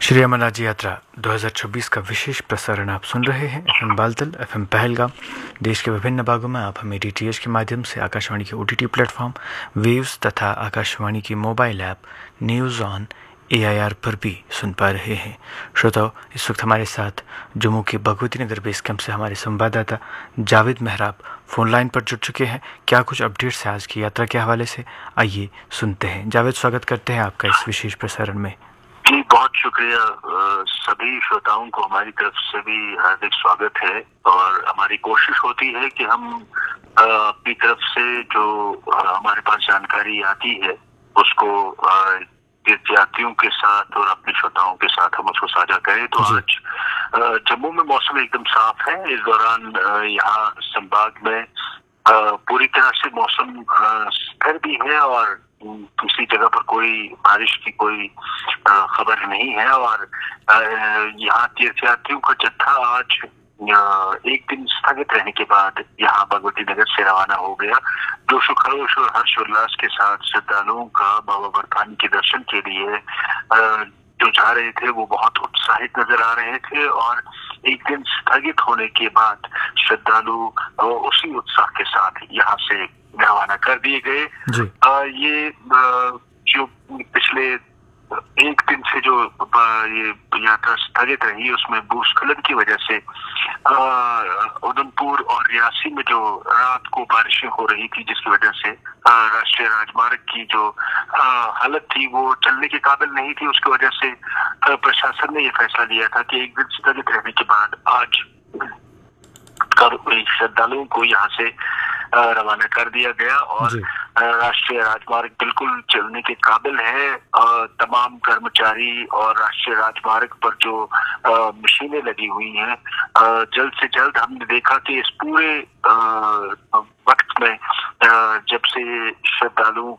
श्री अमरनाथ जी यात्रा 2026 का विशेष प्रसारण आप सुन रहे हैं FM बालतल, FM पहलगाम। देश के विभिन्न भागों में आप हमें DTH के माध्यम से आकाशवाणी के OTT प्लेटफॉर्म वेव्स तथा आकाशवाणी की mobile app news on AIR पर भी सुन पा रहे हैं। श्रोताओ, इस वक्त हमारे साथ जम्मू के भगवती नगर बेस कैंप से हमारे संवाददाता जावेद मेहराब फोन लाइन पर जुड़ चुके हैं। क्या कुछ अपडेट्स हैं आज की यात्रा के हवाले से, आइए सुनते हैं। जावेद, स्वागत करते हैं आपका इस विशेष प्रसारण में। जी, बहुत शुक्रिया। सभी श्रोताओं को हमारी तरफ से भी हार्दिक स्वागत है और हमारी कोशिश होती है कि हम अपनी तरफ से जो हमारे पास जानकारी आती है उसको तीर्थयात्रियों के साथ और अपने श्रोताओं के साथ हम उसको साझा करें। तो आज जम्मू में मौसम एकदम साफ है। इस दौरान यहाँ संभाग में पूरी तरह से मौसम स्थिर भी है और किसी जगह पर कोई बारिश की कोई खबर नहीं है। और यहाँ तीर्थयात्रियों का जत्था आज एक दिन स्थगित रहने के बाद यहाँ भगवती नगर से रवाना हो गया। जोशो खरोश और हर्षोल्लास के साथ श्रद्धालुओं का बाबा बर्फानी के दर्शन के लिए जो जा रहे थे वो बहुत उत्साहित नजर आ रहे थे। और एक दिन स्थगित होने के बाद श्रद्धालु उसी उत्साह के साथ यहाँ से रवाना कर दिए गए। ये जो पिछले एक दिन से जो ये यात्रा स्थगित रही उसमें भूस्खलन की वजह से उधमपुर और रियासी में जो रात को बारिशें हो रही थी, जिसकी वजह से राष्ट्रीय राजमार्ग की जो हालत थी वो चलने के काबिल नहीं थी। उसकी वजह से प्रशासन ने ये फैसला लिया था कि एक दिन स्थगित रहने के बाद आज श्रद्धालुओं को यहाँ से रवाना कर दिया गया और राष्ट्रीय राजमार्ग बिल्कुल चलने के काबिल है। तमाम कर्मचारी और राष्ट्रीय राजमार्ग पर जो मशीनें लगी हुई हैं, जल्द से जल्द हमने देखा कि इस पूरे वक्त में जब से श्रद्धालुओं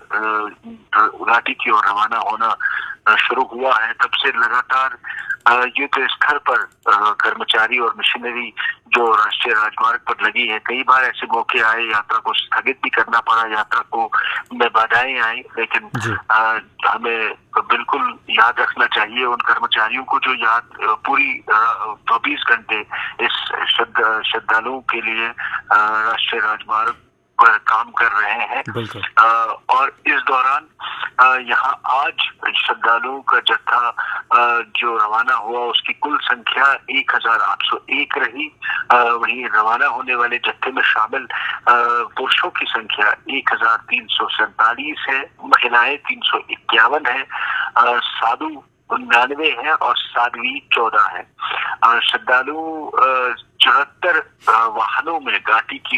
का घाटी की ओर रवाना होना शुरू हुआ है तब से लगातार युद्ध स्तर पर कर्मचारी और मशीनरी जो राष्ट्रीय राजमार्ग पर लगी है। कई बार ऐसे मौके आए, यात्रा को स्थगित भी करना पड़ा, यात्रा को में बाधाएं आई, लेकिन हमें बिल्कुल याद रखना चाहिए उन कर्मचारियों को जो पूरी 24 घंटे इस श्रद्धालुओं के लिए राष्ट्रीय राजमार्ग पर काम कर रहे हैं। और इस दौरान यहाँ आज श्रद्धालुओं का जत्था जो रवाना हुआ उसकी कुल संख्या 1801 रही। वहीं रवाना होने वाले जत्थे में शामिल पुरुषों की संख्या 1347 है, महिलाएं 351 है, साधु 99 है और साध्वी 14 है। श्रद्धालु 74 वाहनों में घाटी की